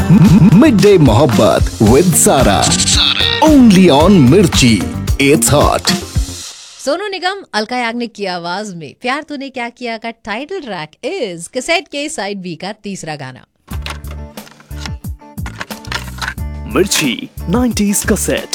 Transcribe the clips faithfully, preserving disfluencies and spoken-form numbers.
Mid day मोहब्बत with सारा, only on मिर्ची, इट्स हॉट। सोनू निगम, अलका याग्निक की आवाज में प्यार तूने क्या किया का टाइटल ट्रैक इज कैसेट के साइड बी का तीसरा गाना। मिर्ची नाइंटीज़ कैसेट।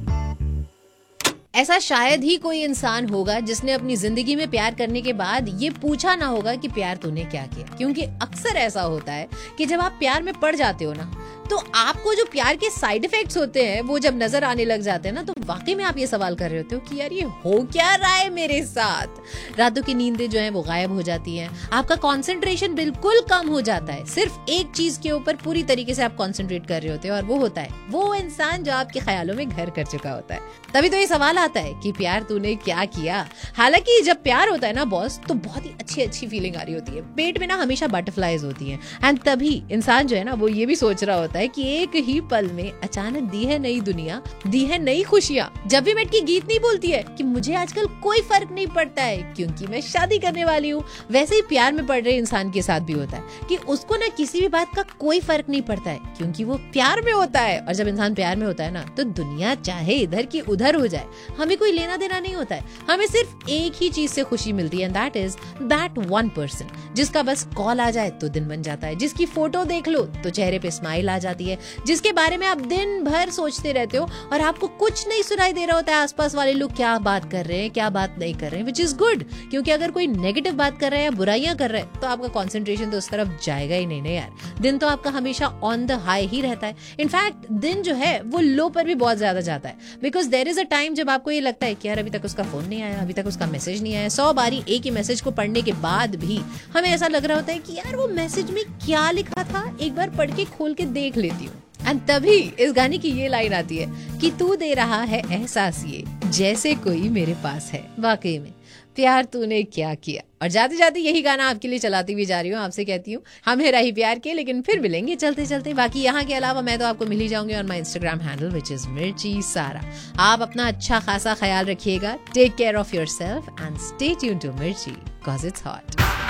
ऐसा शायद ही कोई इंसान होगा जिसने अपनी जिंदगी में प्यार करने के बाद ये पूछा ना होगा कि प्यार तूने क्या किया, क्योंकि अक्सर ऐसा होता है कि जब आप प्यार में पड़ जाते हो ना, तो आपको जो प्यार के साइड इफेक्ट्स होते हैं वो जब नजर आने लग जाते हैं ना, तो वाकई में आप ये सवाल कर रहे होते हो कि यार ये हो क्या रहा है मेरे साथ। रातों की नींदें जो है वो गायब हो जाती हैं, आपका कंसंट्रेशन बिल्कुल कम हो जाता है, सिर्फ एक चीज के ऊपर पूरी तरीके से आप कंसंट्रेट कर रहे होते हो, और वो होता है वो इंसान जो आपके ख्यालों में घर कर चुका होता है। तभी तो ये सवाल आता है कि प्यार तूने क्या किया। हालांकि जब प्यार होता है ना बॉस, तो बहुत ही अच्छी अच्छी फीलिंग आ रही होती है, पेट में ना हमेशा बटरफ्लाईज होती हैं, एंड तभी इंसान जो है ना वो ये भी सोच रहा होता है कि एक ही पल में अचानक दी है नई दुनिया, दी है नई खुशियां। जब भी की गीत नहीं बोलती है कि मुझे आजकल कोई फर्क नहीं पड़ता है क्योंकि मैं शादी करने वाली हूँ, वैसे ही प्यार में पड़ रहे इंसान के साथ भी होता है कि उसको ना किसी भी बात का कोई फर्क नहीं पड़ता है क्योंकि वो प्यार में होता है। और जब इंसान प्यार में होता है ना, तो दुनिया चाहे इधर की उधर हो जाए, हमें कोई लेना देना नहीं होता है, हमें सिर्फ एक ही चीज से खुशी मिलती है, and that is that one person जिसका बस कॉल आ जाए तो दिन बन जाता है, जिसकी फोटो देख लो तो चेहरे पे स्माइल आ जाती है, जिसके बारे में आप दिन भर सोचते रहते हो और आपको कुछ नहीं सुनाई दे रहा होता है आसपास वाले लोग क्या बात कर रहे हैं क्या बात नहीं कर रहे हैं, विच इज गुड, क्योंकि अगर कोई नेगेटिव बात कर रहा है या बुराइयां कर रहा है तो आपका कंसंट्रेशन तो उस तरफ जाएगा ही नहीं ना यार। दिन तो आपका हमेशा ऑन द हाई ही रहता है, इनफैक्ट दिन जो है वो लो पर भी बहुत ज्यादा जाता है, because there is a time जब आपको ये लगता है कि यार अभी तक उसका फोन नहीं आया, अभी तक उसका मैसेज नहीं आया। सौ बारी एक ही मैसेज को पढ़ने के बाद भी हमें ऐसा लग रहा होता है कि यार वो मैसेज में क्या लिखा था, एक बार पढ़ के खोल के देख लेती हूँ। एंड तभी इस गाने की ये लाइन आती है कि तू दे रहा है एहसास ये जैसे कोई मेरे पास है। वाकई में प्यार तूने क्या किया। और जाते जाते यही गाना आपके लिए चलाती हुई जा रही हूँ, आपसे कहती हूँ हमें रही प्यार के, लेकिन फिर मिलेंगे चलते चलते। बाकी यहाँ के अलावा मैं तो आपको मिल ही जाऊंगी on my Instagram handle which is मिर्ची सारा। आप अपना अच्छा खासा ख्याल रखिएगा, take care of your self and stay tuned to मिर्ची बिकॉज इट्स हॉट।